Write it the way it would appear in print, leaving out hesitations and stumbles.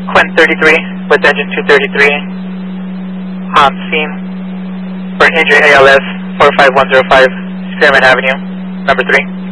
Quinn 33 with engine 233 on scene for injury ALS 45105 Spearman Avenue, number 3.